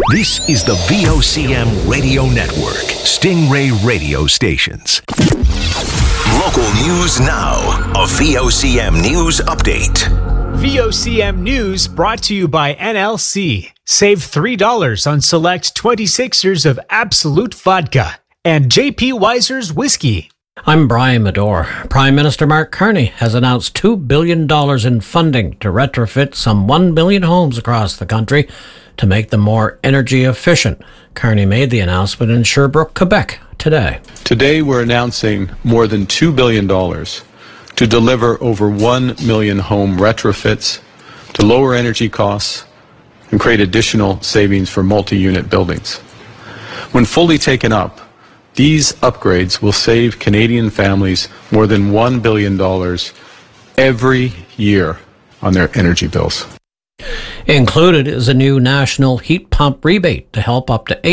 This is the VOCM Radio Network, Stingray Radio Stations. Local news now. A VOCM News Update. VOCM News brought to you by NLC. Save $3 on select 26ers of Absolute Vodka and J.P. Wiser's Whiskey. I'm Brian Medore. Prime Minister Mark Carney has announced $2 billion in funding to retrofit some 1 million homes across the country to make them more energy efficient. Carney made the announcement in Sherbrooke, Quebec today. Today we're announcing more than $2 billion to deliver over 1 million home retrofits to lower energy costs and create additional savings for multi-unit buildings. When fully taken up, these upgrades will save Canadian families more than $1 billion every year on their energy bills. Included is a new national heat pump rebate to help up to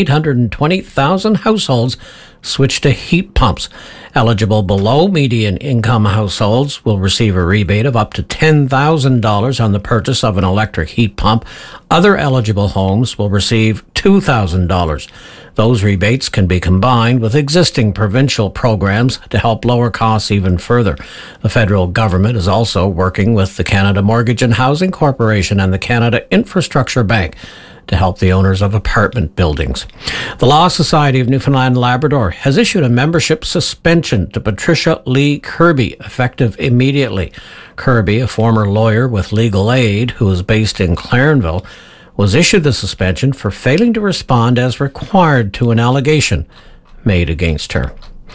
820,000 households switch to heat pumps. Eligible below median income households will receive a rebate of up to $10,000 on the purchase of an electric heat pump. Other eligible homes will receive $2,000. Those rebates can be combined with existing provincial programs to help lower costs even further. The federal government is also working with the Canada Mortgage and Housing Corporation and the Canada Infrastructure Bank to help the owners of apartment buildings. The Law Society of Newfoundland and Labrador has issued a membership suspension to Patricia Lee Kirby, effective immediately. Kirby, a former lawyer with Legal Aid who is based in Clarenville, was issued the suspension for failing to respond as required to an allegation made against her.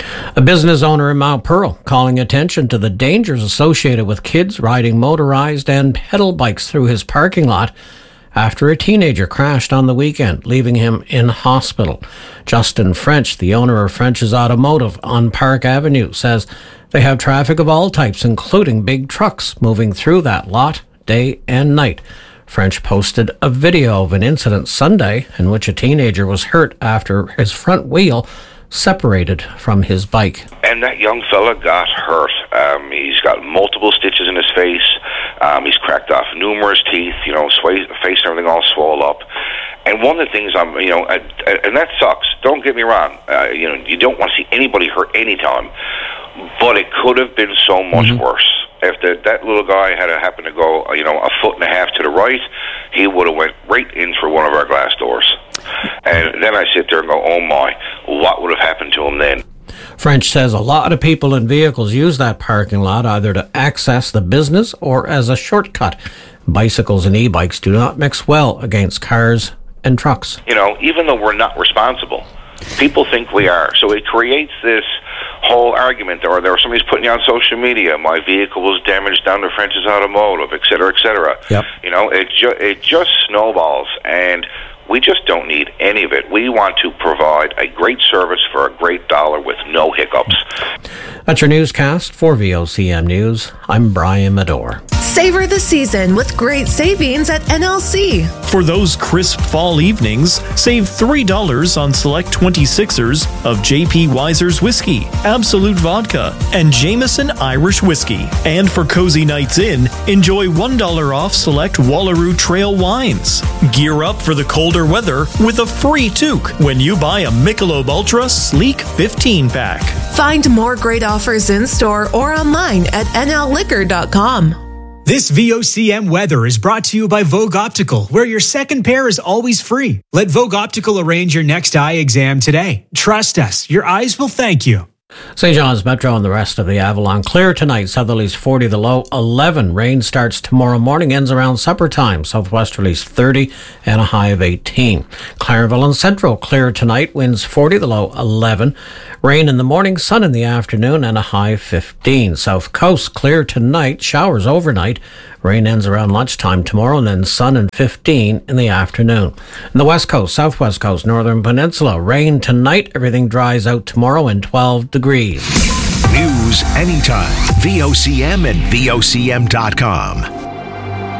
A business owner in Mount Pearl calling attention to the dangers associated with kids riding motorized and pedal bikes through his parking lot after a teenager crashed on the weekend, leaving him in hospital. Justin French, the owner of French's Automotive on Park Avenue, says they have traffic of all types, including big trucks, moving through that lot day and night. French posted a video of an incident Sunday in which a teenager was hurt after his front wheel separated from his bike. And that young fella got hurt. He's got multiple stitches in his face. He's cracked off numerous teeth, face and everything all swole up. And one of the things and that sucks. Don't get me wrong. You don't want to see anybody hurt anytime. But it could have been so much worse. If that little guy had happened to go, a foot and a half to the right, he would have went right in through one of our glass doors. And then I sit there and go, oh my, what would have happened to him then? French says a lot of people and vehicles use that parking lot either to access the business or as a shortcut. Bicycles and e-bikes do not mix well against cars and trucks. Even though we're not responsible, people think we are. So it creates this whole argument, or there was somebody's putting on social media, my vehicle was damaged down to French's Automotive, et cetera, et cetera. Yep. It just snowballs, and we just don't need any of it. We want to provide a great service for a great dollar with no hiccups. That's your newscast for VOCM News. I'm Brian Medore. Savor the season with great savings at NLC. For those crisp fall evenings, save $3 on select 26ers of J.P. Wiser's Whiskey, Absolute Vodka, and Jameson Irish Whiskey. And for cozy nights in, enjoy $1 off select Wallaroo Trail wines. Gear up for the colder weather with a free toque when you buy a Michelob Ultra Sleek 15-pack. Find more great offers in store or online at nlliquor.com. This VOCM weather is brought to you by Vogue Optical, where your second pair is always free. Let Vogue Optical arrange your next eye exam today. Trust us, your eyes will thank you. St. John's Metro and the rest of the Avalon. Clear tonight, southerlies 40, the low 11. Rain starts tomorrow morning, ends around supper time. Southwesterlies 30 and a high of 18. Clarenville and Central, clear tonight, winds 40, the low 11. Rain in the morning, sun in the afternoon, and a high of 15. South Coast, clear tonight, showers overnight. Rain ends around lunchtime tomorrow, and then sun and 15 in the afternoon. In the West Coast, Southwest Coast, Northern Peninsula, rain tonight. Everything dries out tomorrow and 12 degrees. News anytime. VOCM and VOCM.com.